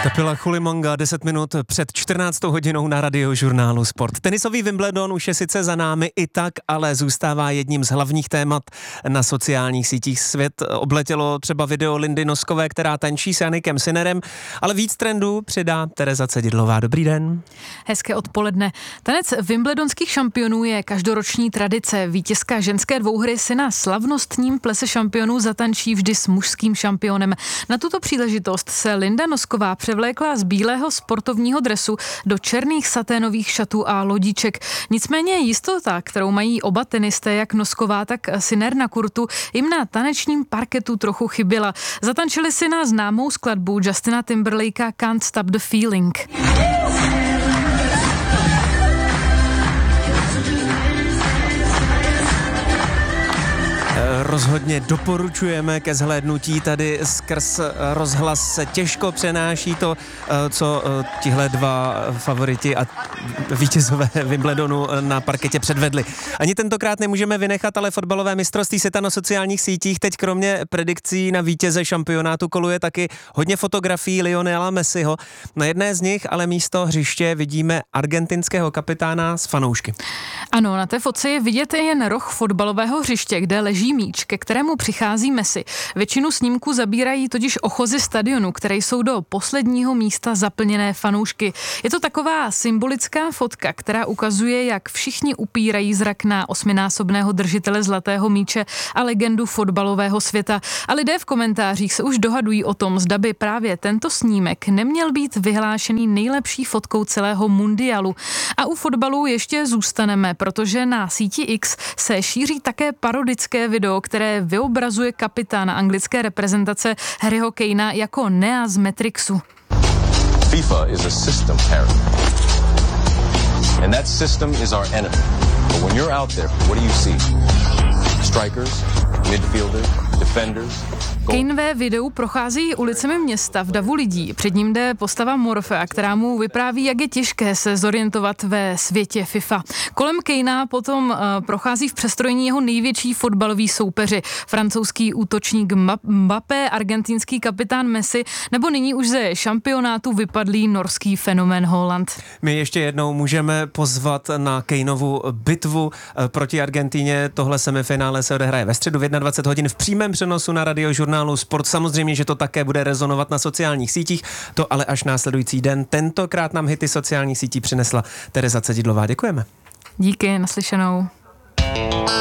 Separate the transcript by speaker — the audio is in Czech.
Speaker 1: Kapela Chulimonga 10 minut před 14. hodinou na Radiožurnálu Sport. Tenisový Wimbledon už je sice za námi i tak, ale zůstává jedním z hlavních témat na sociálních sítích. Svět obletělo třeba video Lindy Noskové, která tančí s Jannikem Sinnerem, ale víc trendů přidá Tereza Cedidlová. Dobrý den.
Speaker 2: Hezké odpoledne. Tanec wimbledonských šampionů je každoroční tradice. Vítězka ženské dvouhry si na slavnostním plese šampionů zatančí vždy s mužským šampionem. Na tuto příležitost se Linda Nosková převlékla z bílého sportovního dresu do černých saténových šatů a lodíček. Nicméně jistota, kterou mají oba tenisté, jak Nosková, tak Sinner na kurtu, jim na tanečním parketu trochu chyběla. Zatančili si na známou skladbu Justina Timberlakea Can't Stop the Feeling.
Speaker 1: Rozhodně doporučujeme ke zhlédnutí. Tady skrz rozhlas se těžko přenáší to, co tihle dva favoriti a vítězové Wimbledonu na parketě předvedli. Ani tentokrát nemůžeme vynechat, ale fotbalové mistrovství světa na sociálních sítích. Teď kromě predikcí na vítěze šampionátu koluje taky hodně fotografií Lionela Messiho. Na jedné z nich ale místo hřiště vidíme argentinského kapitána s fanoušky.
Speaker 2: Ano, na té fotce je vidět jen roh fotbalového hřiště, kde leží míč, ke kterému přichází Messi. Většinu snímků zabírají totiž ochozy stadionu, které jsou do posledního místa zaplněné fanoušky. Je to taková symbolická fotka, která ukazuje, jak všichni upírají zrak na 8násobného držitele zlatého míče a legendu fotbalového světa. A lidé v komentářích se už dohadují o tom, zda by právě tento snímek neměl být vyhlášený nejlepší fotkou celého mundialu. A u fotbalu ještě zůstaneme, protože na síti X se šíří také parodické video, které vyobrazuje kapitána anglické reprezentace Harryho Kanea jako Nea z Matrixu.
Speaker 3: FIFA is a system, Harry. And that system is our enemy. But when you're out there, what do you see? Strikers, midfielders, defenders.
Speaker 2: Kane ve videu prochází ulicemi města v davu lidí. Před ním jde postava Morfea, která mu vypráví, jak je těžké se zorientovat ve světě FIFA. Kolem Kanea potom prochází v přestrojení jeho největší fotbaloví soupeři. Francouzský útočník Mbappé, argentinský kapitán Messi, nebo nyní už ze šampionátu vypadlý norský fenomén Haaland.
Speaker 1: My ještě jednou můžeme pozvat na Kaneovu bitvu proti Argentíně. Tohle semifinále se odehraje ve středu v 21 hodin v přímém přenosu na Radiožurnálu Sport. Samozřejmě, že to také bude rezonovat na sociálních sítích, to ale až následující den. Tentokrát nám hity sociálních sítí přinesla Tereza Cedidlová. Děkujeme.
Speaker 2: Díky, naslyšenou.